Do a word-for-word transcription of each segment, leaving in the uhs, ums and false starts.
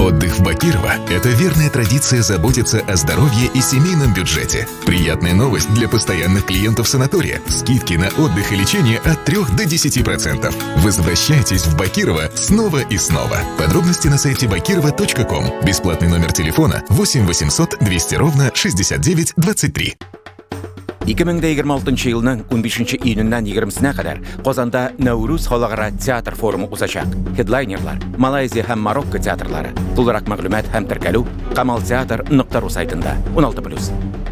Отдых в Бакирово – это верная традиция заботиться о здоровье и семейном бюджете. Приятная новость для постоянных клиентов санатория. Скидки на отдых и лечение от трёх до десяти процентов. Возвращайтесь в Бакирово снова и снова. Подробности на сайте бакирова точка ком. Бесплатный номер телефона восемь восемьсот двести ровно шестьдесят девять двадцать три. эки мең жыйырма алтынчы yılның он бешенче июненнән егермесенә кадәр Казанда Наурыз халыкара театр форумы узачак. Хедлайнерлар Малайзия һәм Марокко театрлары. Тулырак мәгълүмат һәм теркәлү Камал театр нокта ру сайтында. он алты плюс.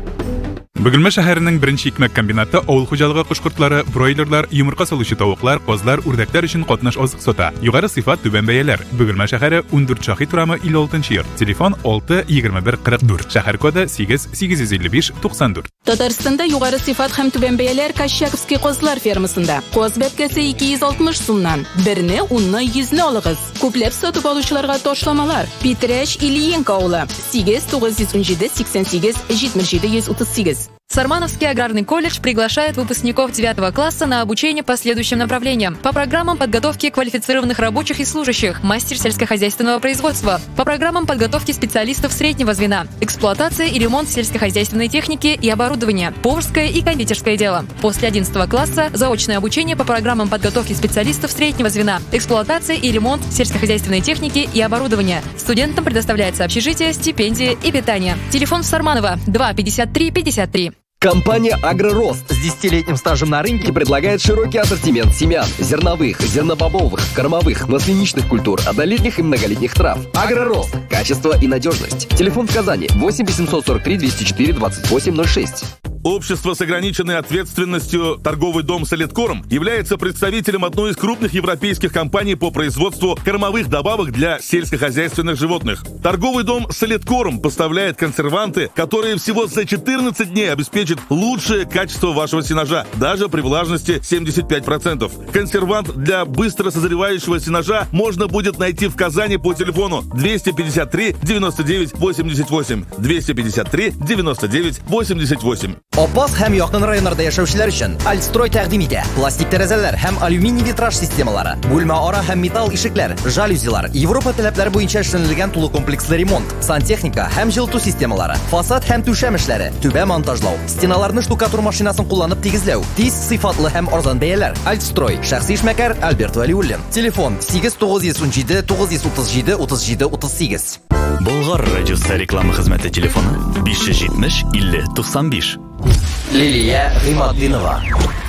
Бөгелмә шәһәренең беренче икмәк комбинаты авыл хуҗалыгы кушкортлары, бройлерлар, йомырка салучы тавыклар, козлар, үрдәкләр өчен катнаш азык сата. Югары сыйфат түбән бәяләр. Бөгелмә шәһәре он дүрт Шаһит урамы илле алтынчы йорт. Телефон алты егерме бер кырык дүрт. Шәһәр коды сигез сигез йөз илле биш туксан дүрт. Татарстанда югары сыйфат һәм түбән бәяләр Кащаковский козлар фермасында. Коз бәбкәсе ике йөз алтмыш сумнан. Берне, унны, йөзне алыгыз. Күпләп сатып алучыларга ташламалар. Питрәч Ильинка авылы. сигез тугыз йөз унҗиде сиксән сигез җитмеш җиде йөз утыз сигез. Сармановский аграрный колледж приглашает выпускников девятого класса на обучение по следующим направлениям. По программам подготовки квалифицированных рабочих и служащих, мастер сельскохозяйственного производства. По программам подготовки специалистов среднего звена, эксплуатация и ремонт сельскохозяйственной техники и оборудования, поварское и кондитерское дело. После одиннадцатого класса заочное обучение по программам подготовки специалистов среднего звена, эксплуатация и ремонт сельскохозяйственной техники и оборудования. Студентам предоставляется общежитие, стипендии и питание. Телефон в Сарманово два пятьдесят три пятьдесят три. Компания «Агророст» с десятилетним стажем на рынке предлагает широкий ассортимент семян, зерновых, зернобобовых, кормовых, масляничных культур, однолетних и многолетних трав. «Агророст» – качество и надежность. Телефон в Казани восемь восемьсот сорок три двести четыре двадцать восемь ноль шесть. Общество с ограниченной ответственностью «Торговый дом Солидкорм» является представителем одной из крупных европейских компаний по производству кормовых добавок для сельскохозяйственных животных. Торговый дом Солидкорм поставляет консерванты, которые всего за четырнадцать дней обеспечат лучшее качество вашего сенажа, даже при влажности семьдесят пять процентов. Консервант для быстро созревающего сенажа можно будет найти в Казани по телефону двести пятьдесят три девяносто девять восемьдесят восемь, двести пятьдесят три девяносто девять восемьдесят восемь. Опас һәм якын районнарда яшәүчеләр өчен Альстрой тәкъдим итә. Пластик тәрәзәләр һәм алюминий витраж системалары, бүлмә ара һәм металл ишекләр, жалюзилар, Европа таләпләре буенча эшләнелгән тулы комплекслы ремонт, сантехника һәм җылыту системалары, фасад һәм түшәм эшләре, түбә монтажлау, стеналарны штукатур машинасын кулланып тигезләү, тиз, сыйфатлы һәм арзан бәяләр. Альстрой, шәхси эшмәкәр Альберт Вәлиуллин. Телефон сигез тугыз йөз унҗиде тугыз йөз утыз җиде утыз җиде утыз сигез. Болгар радиосы реклама хезмәте телефоны биш йөз җитмеш илле туксан биш. Лилия Гыймаддинова.